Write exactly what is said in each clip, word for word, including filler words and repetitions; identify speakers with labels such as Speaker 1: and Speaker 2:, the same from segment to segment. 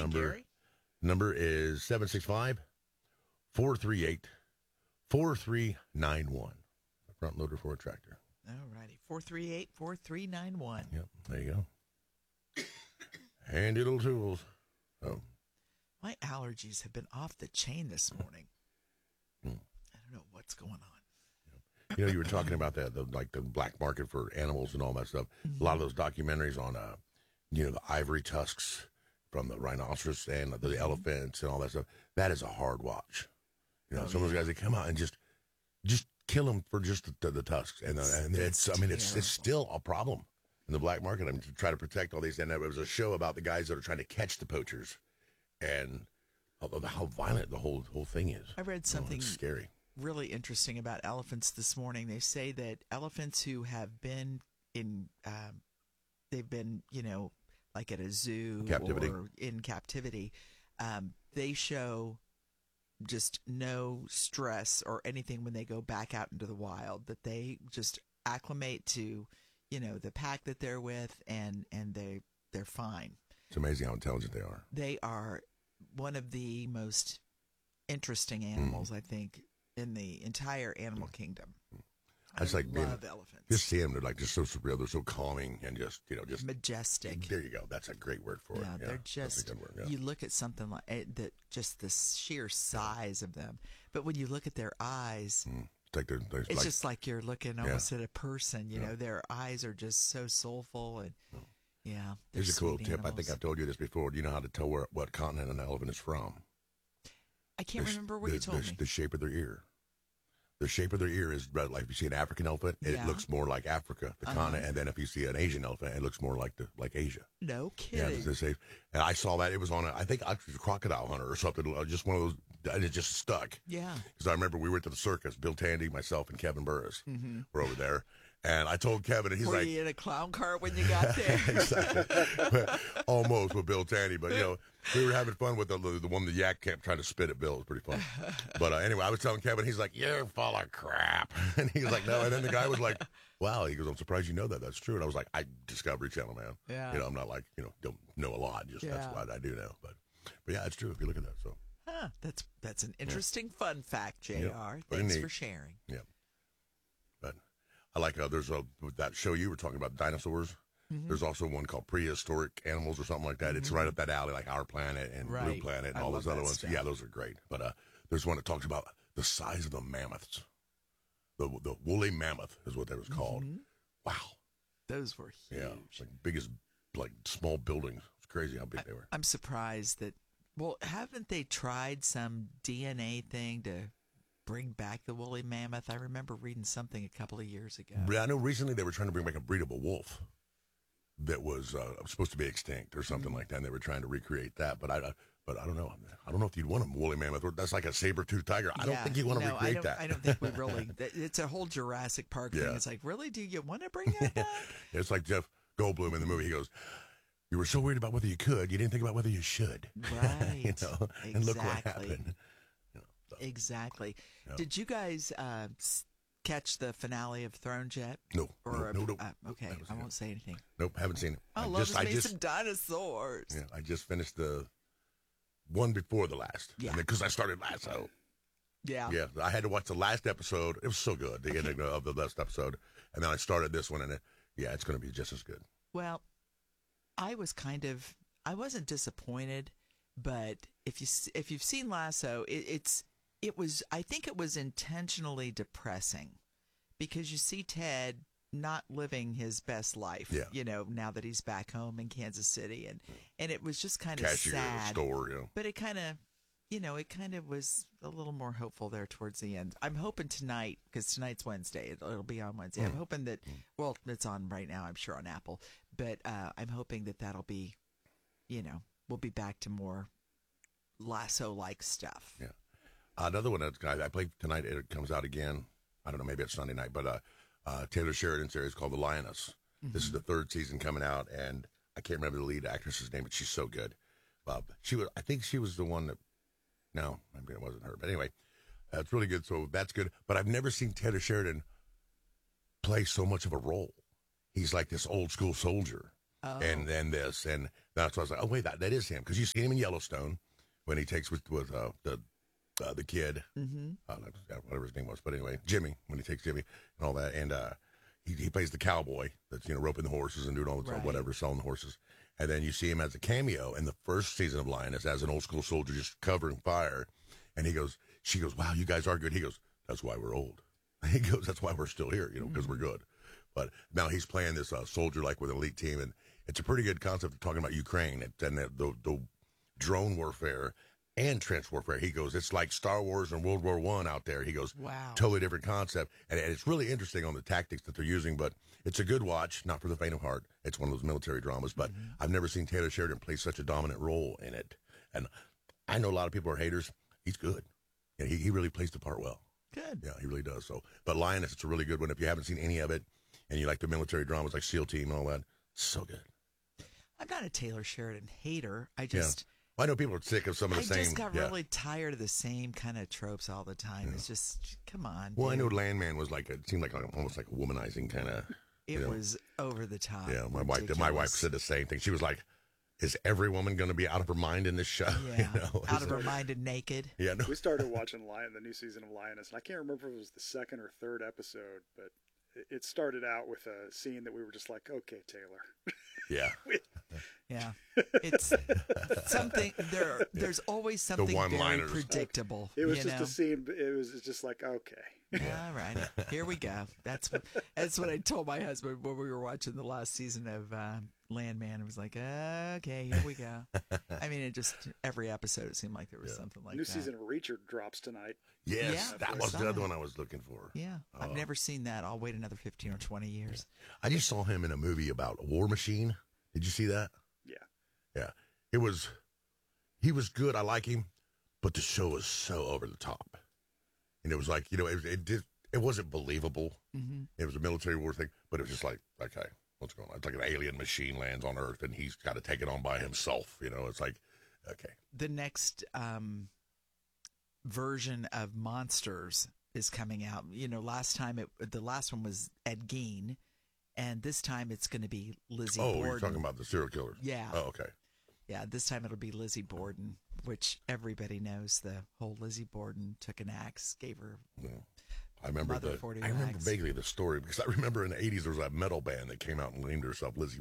Speaker 1: number,
Speaker 2: Gary.
Speaker 1: Number is seven six five, four three eight, four three nine one. A front loader for a tractor.
Speaker 2: All righty. four three eight, four three nine one.
Speaker 1: Yep, there you go. Handy little tools. Oh.
Speaker 2: My allergies have been off the chain this morning.
Speaker 1: Hmm.
Speaker 2: I don't know what's going on.
Speaker 1: You know, you were talking about that, the, like the black market for animals and all that stuff. Mm-hmm. A lot of those documentaries on, uh, you know, the ivory tusks from the rhinoceros and the mm-hmm. elephants and all that stuff. That is a hard watch. You know, oh, some yeah. of those guys, they come out and just just kill them for just the, the, the tusks. And, uh, and it's, I mean, it's it's still a problem in the black market. I mean, to try to protect all these. And there was a show about the guys that are trying to catch the poachers and how, how violent the whole whole thing is.
Speaker 2: I read something
Speaker 1: oh, it's scary.
Speaker 2: really interesting about elephants this morning. They say that elephants who have been in, um, they've been, you know, like at a zoo
Speaker 1: captivity.
Speaker 2: or in captivity, um, they show just no stress or anything when they go back out into the wild, that they just acclimate to, you know, the pack that they're with, and, and they, they're fine.
Speaker 1: It's amazing how intelligent they are.
Speaker 2: They are one of the most interesting animals, mm. I think, in the entire animal kingdom.
Speaker 1: I just like
Speaker 2: love
Speaker 1: being,
Speaker 2: elephants.
Speaker 1: Just see them; they're like just so surreal. They're so calming and just you know just
Speaker 2: majestic.
Speaker 1: There you go. That's a great word for
Speaker 2: yeah,
Speaker 1: it. Yeah,
Speaker 2: they're just.
Speaker 1: That's a good word, yeah.
Speaker 2: You look at something like it, that, just the sheer size of them. But when you look at their eyes,
Speaker 1: mm. it's, like they're, they're
Speaker 2: it's
Speaker 1: like,
Speaker 2: just like you're looking almost
Speaker 1: yeah.
Speaker 2: at a person. You
Speaker 1: yeah.
Speaker 2: know, their eyes are just so soulful and.
Speaker 1: Yeah.
Speaker 2: Yeah,
Speaker 1: here's a cool tip.
Speaker 2: animals.
Speaker 1: I think I've told you this before. Do you know how to tell where what continent an elephant is from?
Speaker 2: I can't
Speaker 1: the,
Speaker 2: remember what
Speaker 1: the,
Speaker 2: you told
Speaker 1: the,
Speaker 2: me.
Speaker 1: The shape of their ear. The shape of their ear is like if you see an African elephant, it
Speaker 2: yeah.
Speaker 1: looks more like Africa, the uh-huh. continent, and then if you see an Asian elephant, it looks more like the like Asia.
Speaker 2: No kidding.
Speaker 1: Yeah, say, and I saw that it was on a, I think actually a crocodile hunter or something, just one of those, and it just stuck.
Speaker 2: Yeah.
Speaker 1: Because I remember we went to the circus, Bill Tandy, myself, and Kevin Burris
Speaker 2: mm-hmm.
Speaker 1: were over there. And I told Kevin, and he's
Speaker 2: were
Speaker 1: like,
Speaker 2: "Were you in a clown cart when you got there?"
Speaker 1: Exactly. Almost with Bill Tandy, but you know, we were having fun with the the one the yak kept trying to spit at Bill. It was pretty fun. But uh, anyway, I was telling Kevin, he's like, "You're full of crap," and he was like, "No." And then the guy was like, "Wow," he goes, "I'm surprised you know that. That's true." And I was like, "I Discovery Channel, man.
Speaker 2: Yeah.
Speaker 1: You know, I'm not like you know don't know a lot. Just
Speaker 2: yeah.
Speaker 1: that's what I do know. But but yeah, it's true if you look at that. So
Speaker 2: huh, that's that's an interesting yeah. fun fact, J R.
Speaker 1: Yeah.
Speaker 2: Thanks for sharing.
Speaker 1: Yeah. But I like how there's a that show you were talking about dinosaurs. Mm-hmm. There's also one called Prehistoric Animals or something like that. Mm-hmm. It's right up that alley, like Our Planet and
Speaker 2: right.
Speaker 1: Blue Planet and
Speaker 2: I
Speaker 1: all those other ones.
Speaker 2: Stuff.
Speaker 1: Yeah, those are great. But uh, there's one that talks about the size of the mammoths. The the woolly mammoth is what that was called.
Speaker 2: Mm-hmm.
Speaker 1: Wow,
Speaker 2: those were huge.
Speaker 1: Yeah, like big as like small buildings. It's crazy how big
Speaker 2: I,
Speaker 1: they were.
Speaker 2: I'm surprised that. Well, haven't they tried some D N A thing to bring back the woolly mammoth? I remember reading something a couple of years ago.
Speaker 1: But I know recently they were trying to bring back a breed of a wolf that was uh, supposed to be extinct or something mm-hmm. like that. And they were trying to recreate that, but I, uh, but I don't know. I don't know if you'd want a woolly mammoth. That's like a saber-toothed tiger. I
Speaker 2: yeah,
Speaker 1: don't think you want to
Speaker 2: no,
Speaker 1: recreate
Speaker 2: I don't,
Speaker 1: that.
Speaker 2: I don't think we really. It's a whole Jurassic Park
Speaker 1: yeah.
Speaker 2: thing. It's like, really, do you want to bring that back?
Speaker 1: It's like Jeff Goldblum in the movie. He goes, "You were so worried about whether you could, you didn't think about whether you should."
Speaker 2: Right.
Speaker 1: you know,
Speaker 2: exactly.
Speaker 1: And look what happened. You know, so.
Speaker 2: Exactly.
Speaker 1: Yeah.
Speaker 2: Did you guys uh, catch the finale of Thrones yet?
Speaker 1: No.
Speaker 2: Or
Speaker 1: no, no, no.
Speaker 2: Uh, okay, I, I won't say anything.
Speaker 1: Nope, haven't seen it.
Speaker 2: Oh,
Speaker 1: I
Speaker 2: Love
Speaker 1: just,
Speaker 2: has
Speaker 1: I
Speaker 2: made
Speaker 1: just,
Speaker 2: some dinosaurs.
Speaker 1: Yeah, I just finished the one before the last.
Speaker 2: Yeah.
Speaker 1: Because I started last, so.
Speaker 2: Yeah.
Speaker 1: Yeah, I had to watch the last episode. It was so good, the ending of the last episode. And then I started this one, and it, yeah, it's going to be just as good.
Speaker 2: Well, I was kind of, I wasn't disappointed, but if you if you've seen Lasso, it, it's it was I think it was intentionally depressing because you see Ted not living his best life.
Speaker 1: Yeah.
Speaker 2: You know, now that he's back home in Kansas City, and and it was just kind of
Speaker 1: Cashier at a
Speaker 2: sad.
Speaker 1: store, yeah.
Speaker 2: But it kind of, you know, it kind of was a little more hopeful there towards the end. I'm hoping tonight, because tonight's Wednesday, it'll, it'll be on Wednesday.
Speaker 1: Mm.
Speaker 2: I'm hoping that, well, it's on right now, I'm sure, on Apple. But uh, I'm hoping that that'll be, you know, we'll be back to more Lasso-like stuff.
Speaker 1: Yeah. Uh, another one that I, I played tonight, it comes out again. I don't know, maybe it's Sunday night, but uh, uh, Taylor Sheridan series called The Lioness. Mm-hmm. This is the third season coming out, and I can't remember the lead actress's name, but she's so good. Uh, she was, I think she was the one that, no, maybe it wasn't her. But anyway, uh, it's really good, so that's good. But I've never seen Taylor Sheridan play so much of a role. He's like this old school soldier.
Speaker 2: Oh.
Speaker 1: and then this, and that's why I was like, oh wait, that that is him, because you see him in Yellowstone when he takes with with uh, the uh, the kid,
Speaker 2: Mm-hmm.
Speaker 1: uh, whatever his name was, but anyway, Jimmy, when he takes Jimmy and all that, and uh, he he plays the cowboy that's, you know, roping the horses and doing all the
Speaker 2: Right.
Speaker 1: whatever, selling the horses, and then you see him as a cameo in the first season of Lioness as an old school soldier just covering fire, and he goes, she goes, wow, you guys are good. He goes, that's why we're old. He goes, that's why we're still here, you know, because we're good. But now he's playing this uh, soldier like with an elite team, and it's a pretty good concept of talking about Ukraine and the, the, the drone warfare and trench warfare. He goes, it's like Star Wars and World War One out there. He goes,
Speaker 2: Wow.
Speaker 1: totally different concept, and, and it's really interesting on the tactics that they're using. But it's a good watch, not for the faint of heart. It's one of those military dramas, but
Speaker 2: Mm-hmm.
Speaker 1: I've never seen Taylor Sheridan play such a dominant role in it. And I know a lot of people are haters. He's good. Yeah, he he really plays the part well.
Speaker 2: Good.
Speaker 1: Yeah, he really does. So, but Lioness, it's a really good one. If you haven't seen any of it, and you like the military dramas like SEAL Team and all that, so good.
Speaker 2: I'm not a Taylor Sheridan hater. I just
Speaker 1: Well, I know people are sick of some of the
Speaker 2: I
Speaker 1: same.
Speaker 2: just got
Speaker 1: yeah.
Speaker 2: really tired of the same kind of tropes all the time. It's just come on.
Speaker 1: Well, I know
Speaker 2: dude.
Speaker 1: Landman was like a, it seemed like a, almost like a womanizing kind of.
Speaker 2: It
Speaker 1: you know.
Speaker 2: was over the top.
Speaker 1: Yeah, my wife. My wife
Speaker 2: ridiculous.
Speaker 1: said the same thing. She was like, "Is every woman going to be out of her mind in this show?"
Speaker 2: Yeah,
Speaker 1: You know?
Speaker 2: out of her mind and naked.
Speaker 1: Yeah, no.
Speaker 3: We started watching Lion, the new season of Lioness, and I can't remember if it was the second or third episode, but it- it started out with a scene that we were just like, "Okay, Taylor."
Speaker 1: Yeah.
Speaker 2: Yeah, it's something. There, there's always something very
Speaker 1: one-liners.
Speaker 2: predictable.
Speaker 3: It was
Speaker 2: you
Speaker 3: just
Speaker 2: know?
Speaker 3: a scene. It was just like, okay.
Speaker 2: All right, here we go. That's what that's what I told my husband when we were watching the last season of uh, Landman. It was like, okay, here we go. I mean, it just every episode it seemed like there was
Speaker 1: Yeah.
Speaker 2: something like
Speaker 3: New
Speaker 2: that.
Speaker 3: season of Reacher drops tonight.
Speaker 1: Yes,
Speaker 2: Yeah,
Speaker 1: that
Speaker 2: I
Speaker 1: was
Speaker 2: saw
Speaker 1: the other
Speaker 2: that.
Speaker 1: one I was looking for.
Speaker 2: Yeah, I've
Speaker 1: Oh.
Speaker 2: never seen that. I'll wait another fifteen or twenty years.
Speaker 1: I just saw him in a movie about War Machine. Did you see that?
Speaker 3: Yeah.
Speaker 1: Yeah. It was, he was good. I like him, but the show was so over the top. And it was like, you know, it, it did, it wasn't believable.
Speaker 2: Mm-hmm.
Speaker 1: It was a military war thing, but it was just like, okay, what's going on? It's like an alien machine lands on Earth and he's got to take it on by himself. You know, it's like, okay.
Speaker 2: The next um, version of Monsters is coming out. You know, last time it, the last one was Ed Gein, and this time it's going to be Lizzie
Speaker 1: Oh,
Speaker 2: Borden.
Speaker 1: you're talking about the serial killers.
Speaker 2: Yeah.
Speaker 1: Oh, okay.
Speaker 2: Yeah, this time it'll be Lizzie Borden, which everybody knows the whole Lizzie Borden took an axe, gave her.
Speaker 1: Yeah. I remember
Speaker 2: Mother
Speaker 1: the.
Speaker 2: forty
Speaker 1: I remember
Speaker 2: rags.
Speaker 1: vaguely the story because I remember in the eighties there was a metal band that came out and named herself Lizzie.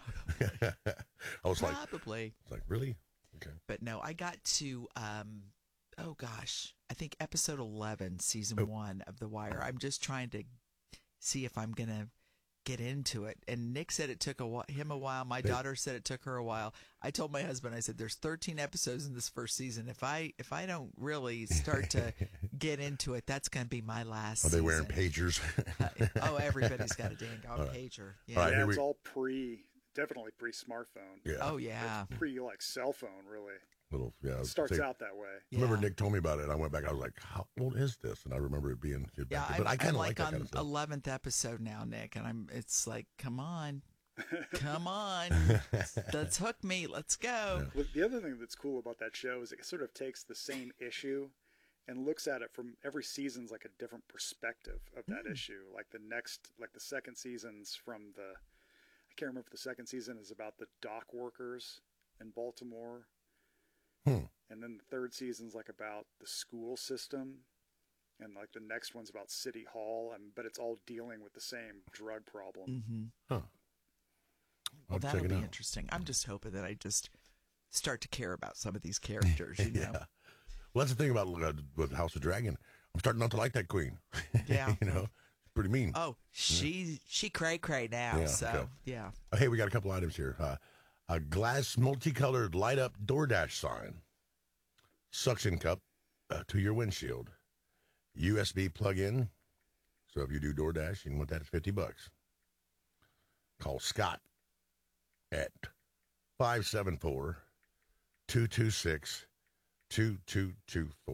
Speaker 1: I was like,
Speaker 2: Probably.
Speaker 1: I was like, really? Okay.
Speaker 2: But no, I got to, um, oh gosh, I think episode eleven, season
Speaker 1: Oh.
Speaker 2: one of The Wire. I'm just trying to see if I'm going to get into it. And Nick said it took a wh- him a while. My
Speaker 1: They-
Speaker 2: daughter said it took her a while. I told my husband, I said, there's thirteen episodes in this first season. If I if I don't really start to get into it, that's going to be my last
Speaker 1: Are they wearing
Speaker 2: season.
Speaker 1: pagers?
Speaker 2: Oh, everybody's got a dang dog
Speaker 1: All right.
Speaker 2: pager. Yeah.
Speaker 1: All right,
Speaker 3: yeah,
Speaker 1: here
Speaker 3: it's
Speaker 1: we-
Speaker 3: all pre, definitely pre-smartphone.
Speaker 1: yeah.
Speaker 2: Oh, yeah.
Speaker 3: Pre like cell phone, really.
Speaker 1: Little. Yeah.
Speaker 3: It starts
Speaker 1: Say-
Speaker 3: out that way.
Speaker 1: I remember
Speaker 2: Yeah.
Speaker 1: Nick told me about it. And I went back. I was like, "How old is this?" And I remember it being.
Speaker 2: Yeah,
Speaker 1: but
Speaker 2: I'm,
Speaker 1: I kind
Speaker 2: I'm
Speaker 1: of
Speaker 2: like,
Speaker 1: like that
Speaker 2: on
Speaker 1: kind of stuff.
Speaker 2: eleventh episode now, Nick, and I'm. It's like, come on, come on, let's hook me, let's go.
Speaker 3: Well, the other thing that's cool about that show is it sort of takes the same issue and looks at it from every season's like a different perspective of that
Speaker 2: Mm.
Speaker 3: issue. Like the next, like the second season's from the, I can't remember if the second season is about the dock workers in Baltimore.
Speaker 1: Hmm.
Speaker 3: And then the third season's like about the school system. And like the next one's about City Hall, and but it's all dealing with the same drug problem.
Speaker 2: Mm-hmm.
Speaker 1: Huh.
Speaker 2: Well,
Speaker 1: I'll
Speaker 2: that'll
Speaker 1: check it
Speaker 2: be
Speaker 1: out.
Speaker 2: interesting. I'm just hoping that I just start to care about some of these characters. You know,
Speaker 1: Yeah. Well, that's the thing about uh, with House of Dragon. I'm starting not to like that queen.
Speaker 2: Yeah.
Speaker 1: you know, it's pretty mean.
Speaker 2: Oh, she she cray cray now.
Speaker 1: Yeah,
Speaker 2: so
Speaker 1: okay.
Speaker 2: yeah.
Speaker 1: Uh, hey, we got a couple items here. Uh, a glass multicolored light up DoorDash sign, suction cup uh, to your windshield, U S B plug in. So if you do DoorDash and want that, it's fifty bucks. Call Scott at five seven four, two two six, two two two four.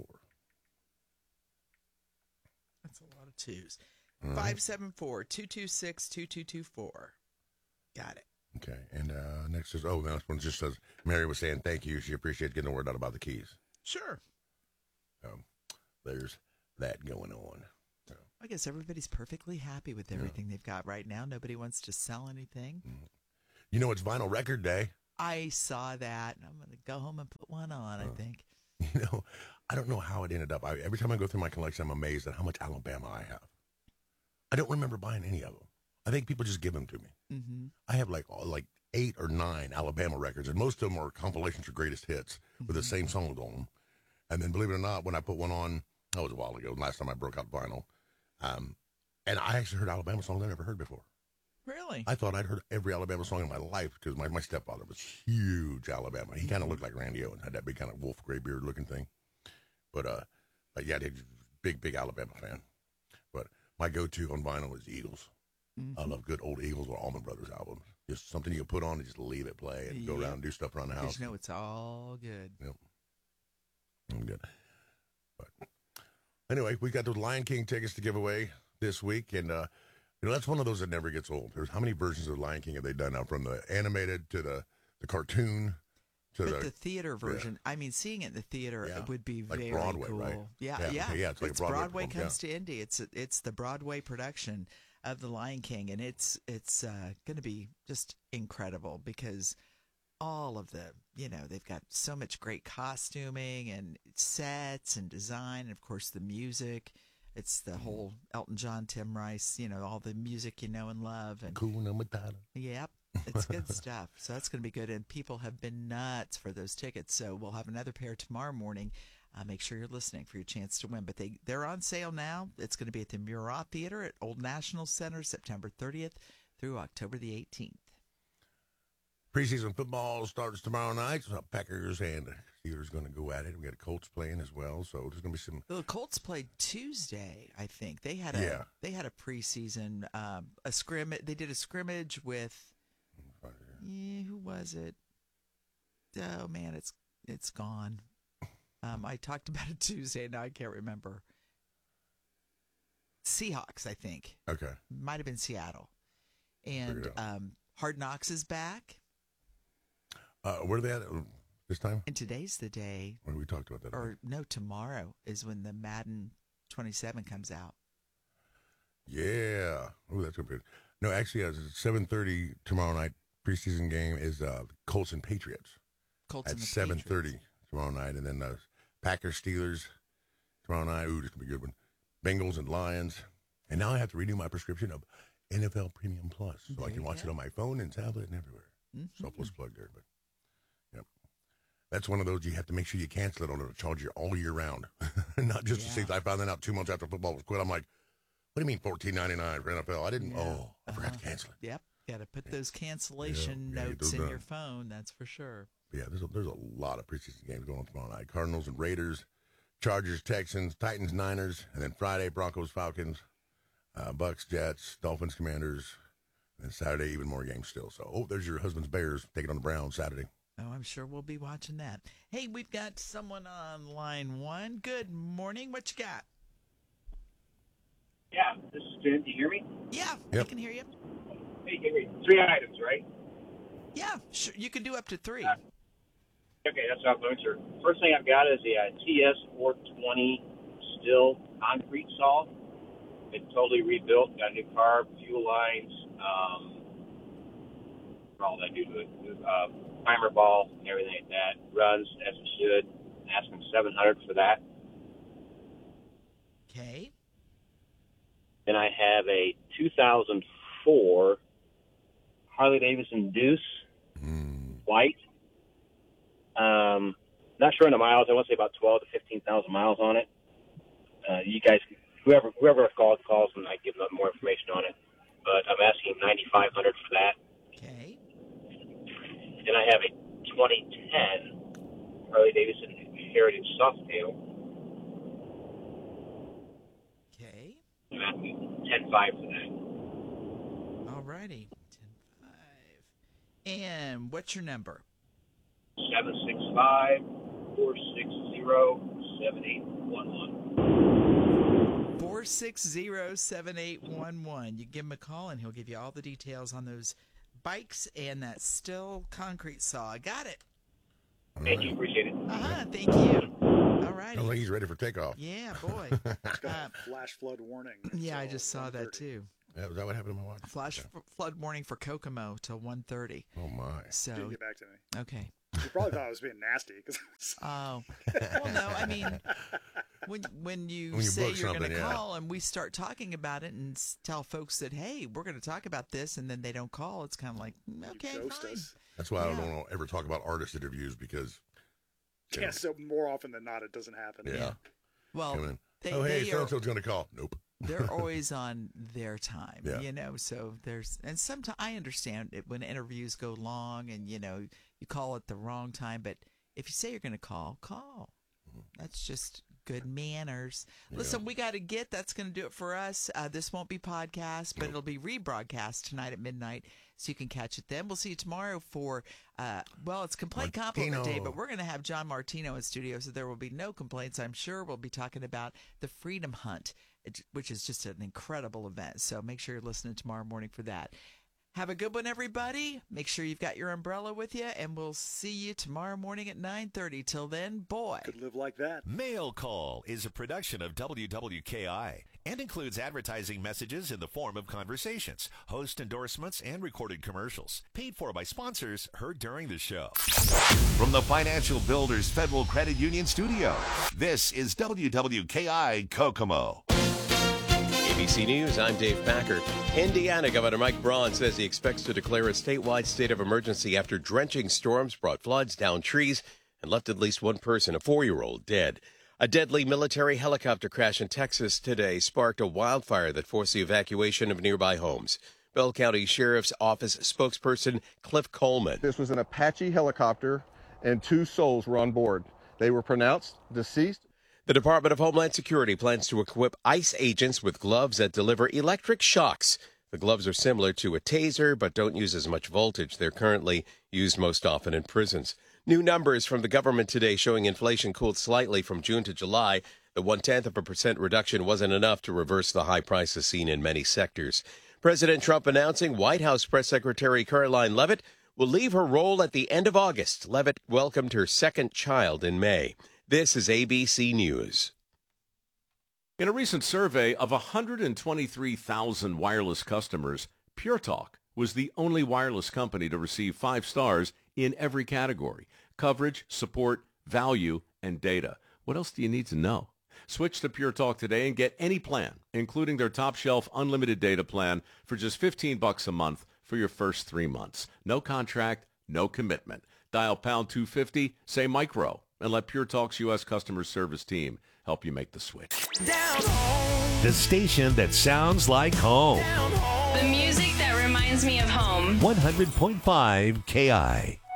Speaker 2: That's a lot of twos.
Speaker 1: All right.
Speaker 2: Five seven four two two six two two two four. Got it.
Speaker 1: Okay, and uh, next is, oh, the next one just says, Mary was saying thank you. She appreciates getting the word out about the keys.
Speaker 2: Sure.
Speaker 1: Um, there's that going on. So,
Speaker 2: I guess everybody's perfectly happy with everything they've got right now. Nobody wants to sell anything.
Speaker 1: You know, it's vinyl record day.
Speaker 2: I saw that, and I'm going to go home and put one on, I think.
Speaker 1: You know, I don't know how it ended up. I, every time I go through my collection, I'm amazed at how much Alabama I have. I don't remember buying any of them. I think people just give them to me.
Speaker 2: Mm-hmm.
Speaker 1: I have like like eight or nine Alabama records, and most of them are compilations of greatest hits with the same songs on them. And then, believe it or not, when I put one on, that was a while ago, last time I broke out vinyl, um, and I actually heard Alabama songs I never heard before.
Speaker 2: Really?
Speaker 1: I thought I'd heard every Alabama song in my life because my, my stepfather was huge Alabama. He kind of looked like Randy Owen, had that big kind of wolf gray beard looking thing. But, uh, but yeah, he's a big, big Alabama fan. But my go-to on vinyl is Eagles. Mm-hmm. I love good old Eagles or Allman Brothers albums. Just something you can put on and just leave it play and
Speaker 2: yep.
Speaker 1: go around and do stuff around the house.
Speaker 2: You know it's all good.
Speaker 1: Yep. I'm good. But anyway, we got those Lion King tickets to give away this week, and uh, you know that's one of those that never gets old. There's how many versions of Lion King have they done now, from the animated to the, the cartoon to
Speaker 2: but
Speaker 1: the,
Speaker 2: the theater version. Yeah. I mean, seeing it in the theater
Speaker 1: yeah.
Speaker 2: would be
Speaker 1: like
Speaker 2: very
Speaker 1: Broadway,
Speaker 2: cool.
Speaker 1: Right?
Speaker 2: Yeah,
Speaker 1: yeah,
Speaker 2: yeah.
Speaker 1: yeah it's like
Speaker 2: it's
Speaker 1: Broadway,
Speaker 2: Broadway
Speaker 1: film,
Speaker 2: comes
Speaker 1: yeah.
Speaker 2: to Indy. It's it's the Broadway production of the Lion King, and it's it's uh, going to be just incredible because all of the, you know, they've got so much great costuming and sets and design, and of course the music. It's the whole Elton John, Tim Rice, you know, all the music you know and love. And
Speaker 1: Hakuna Matata.
Speaker 2: Yep, it's good stuff. So that's going to be good, and people have been nuts for those tickets. So we'll have another pair tomorrow morning. Uh, make sure you're listening for your chance to win. But they, they're on sale now. It's going to be at the Murat Theater at Old National Center, September thirtieth through October the eighteenth.
Speaker 1: Preseason football starts tomorrow night. So Packers and Steelers going to go at it. We got the Colts playing as well, so there's going to be some.
Speaker 2: The Colts played Tuesday, I think. They had a
Speaker 1: yeah.
Speaker 2: they had a preseason um, a scrimmage. They did a scrimmage with. Yeah, who was it? Oh man, it's it's gone. Um, I talked about it Tuesday. Now I can't remember. Seahawks, I think.
Speaker 1: Okay.
Speaker 2: Might have been Seattle. And um, Hard Knocks is back.
Speaker 1: Uh, where are they at this time?
Speaker 2: And today's the day.
Speaker 1: When we talked about that.
Speaker 2: Or right? No, tomorrow is when the Madden twenty-seven comes out.
Speaker 1: Yeah. Oh, that's going to be. No, actually, uh, seven thirty tomorrow night. Preseason game is uh, Colts and Patriots.
Speaker 2: Colts
Speaker 1: at
Speaker 2: and the
Speaker 1: seven thirty
Speaker 2: Patriots.
Speaker 1: Tomorrow night, and then uh, Packers Steelers tomorrow night. Ooh, this gonna be a good one. Bengals and Lions, and now I have to renew my prescription of N F L Premium Plus, so
Speaker 2: there
Speaker 1: I can watch
Speaker 2: go.
Speaker 1: it on my phone and tablet and everywhere.
Speaker 2: Mm-hmm.
Speaker 1: Selfless plug there, but yep, that's one of those you have to make sure you cancel it, or it'll charge you all year round, not just
Speaker 2: yeah.
Speaker 1: to see. I found that out two months after football was quit. I'm like, what do you mean fourteen ninety-nine for N F L? I didn't.
Speaker 2: Yeah.
Speaker 1: Oh, I forgot
Speaker 2: uh-huh.
Speaker 1: to cancel it.
Speaker 2: Yep, got to put those cancellation
Speaker 1: yeah,
Speaker 2: notes in
Speaker 1: done.
Speaker 2: your phone. That's for sure.
Speaker 1: Yeah, there's a, there's a lot of preseason games going on tomorrow night. Cardinals and Raiders, Chargers, Texans, Titans, Niners, and then Friday, Broncos, Falcons, uh, Bucks, Jets, Dolphins, Commanders, and then Saturday, even more games still. So, oh, there's your husband's Bears taking on the Browns Saturday.
Speaker 2: Oh, I'm sure we'll be watching that. Hey, we've got someone on line one. Good morning. What you got?
Speaker 4: Yeah, this is Finn. Do you hear me?
Speaker 2: Yeah,
Speaker 1: yep.
Speaker 2: I can hear you.
Speaker 4: Hey, give me three items, right?
Speaker 2: Yeah, sure. You can do up to three.
Speaker 4: Uh, okay, that's what I'm going to. First thing I've got is the uh, T S four twenty Stihl concrete saw. It's totally rebuilt. Got a new carb, fuel lines, um, all that do to it. Uh, primer ball and everything like that. Runs as it should. Asking seven hundred for that.
Speaker 2: Okay.
Speaker 4: Then I have a two thousand four Harley Davidson Deuce,
Speaker 1: Mm.
Speaker 4: white. Um, not sure on the miles. I want to say about twelve to fifteen thousand miles on it. Uh, you guys, whoever whoever calls calls and I give them more information on it. But I'm asking ninety-five hundred for that.
Speaker 2: Okay.
Speaker 4: Then I have a twenty ten Harley Davidson Heritage Softail.
Speaker 2: Okay.
Speaker 4: I'm asking ten five for that.
Speaker 2: All righty. ten five. And what's your number?
Speaker 4: Seven six five four six zero seven eight one one.
Speaker 2: four six zero, seven eight one one. You give him a call, and he'll give you all the details on those bikes and that Stihl concrete saw. I got it.
Speaker 4: Thank you. Appreciate it.
Speaker 2: Uh-huh. Thank you. All righty.
Speaker 1: Sounds like he's ready for takeoff.
Speaker 2: Yeah, boy.
Speaker 3: It's got
Speaker 2: Uh,
Speaker 3: a flash flood warning.
Speaker 2: yeah, I
Speaker 3: until
Speaker 2: just saw that,
Speaker 3: one thirty.
Speaker 2: too.
Speaker 1: Is that what happened to my watch?
Speaker 2: Flash
Speaker 1: Okay.
Speaker 2: f- flood warning for Kokomo till one thirty.
Speaker 1: Oh, my.
Speaker 2: So,
Speaker 3: Didn't get back to me.
Speaker 2: okay.
Speaker 3: You probably thought I was being nasty. Cause
Speaker 2: Oh, well, no, I mean, when when you
Speaker 1: When you
Speaker 2: say
Speaker 1: book
Speaker 2: you're going to
Speaker 1: something, yeah.
Speaker 2: call and we start talking about it and s- tell folks that, hey, we're going to talk about this, and then they don't call, it's kind of like, mm,
Speaker 3: you
Speaker 2: okay,
Speaker 3: ghost
Speaker 2: fine.
Speaker 3: us.
Speaker 1: That's why I
Speaker 2: Yeah.
Speaker 1: don't want to ever talk about artist interviews because, you
Speaker 3: Yeah,
Speaker 1: know,
Speaker 3: so more often than not, it doesn't happen.
Speaker 1: yeah.
Speaker 2: Well,
Speaker 1: Come in.
Speaker 2: they,
Speaker 1: oh, hey,
Speaker 2: they
Speaker 1: so
Speaker 2: are,
Speaker 1: and so's going to call. Nope.
Speaker 2: they're always on their time,
Speaker 1: Yeah.
Speaker 2: you know, so there's, and sometimes I understand it when interviews go long and, you know, you call at the wrong time, but if you say you're going to call, call. That's just good manners. Listen, we got to get, that's going to do it for us. Uh, this won't be podcast, but it'll be rebroadcast tonight at midnight, so you can catch it then. We'll see you tomorrow for, uh, well, it's Complaint Compliment Day,
Speaker 1: Martino.
Speaker 2: but we're going to have John Martino in studio, so there will be no complaints, I'm sure. We'll be talking about the Freedom Hunt, it- which is just an incredible event, so make sure you're listening tomorrow morning for that. Have a good one, everybody. Make sure you've got your umbrella with you, and we'll see you tomorrow morning at nine thirty. Till then, boy.
Speaker 3: Could live like that.
Speaker 5: Mail Call is a production of W W K I and includes advertising messages in the form of conversations, host endorsements, and recorded commercials. Paid for by sponsors heard during the show. From the Financial Builders Federal Credit Union Studio, this is W W K I Kokomo.
Speaker 6: A B C News, I'm Dave Packard. Indiana Governor Mike Braun says he expects to declare a statewide state of emergency after drenching storms brought floods, downed trees, and left at least one person, a four-year-old, dead. A deadly military helicopter crash in Texas today sparked a wildfire that forced the evacuation of nearby homes. Bell County Sheriff's Office spokesperson Cliff Coleman.
Speaker 7: This was an Apache helicopter, and two souls were on board. They were pronounced deceased.
Speaker 6: The Department of Homeland Security plans to equip ICE agents with gloves that deliver electric shocks. The gloves are similar to a taser, but don't use as much voltage. They're currently used most often in prisons. New numbers from the government today showing inflation cooled slightly from June to July. The one-tenth of a percent reduction wasn't enough to reverse the high prices seen in many sectors. President Trump announcing White House Press Secretary Caroline Leavitt will leave her role at the end of August. Leavitt welcomed her second child in May. This is A B C News.
Speaker 8: In a recent survey of one hundred twenty-three thousand wireless customers, Pure Talk was the only wireless company to receive five stars in every category: coverage, support, value, and data. What else do you need to know? Switch to Pure Talk today and get any plan, including their top-shelf unlimited data plan, for just fifteen bucks a month for your first three months. No contract, no commitment. Dial pound two fifty, say micro, and let Pure Talk's U S customer service team help you make the switch.
Speaker 5: Down home. The station that sounds like home.
Speaker 9: The music that reminds me of home.
Speaker 5: one hundred point five K I.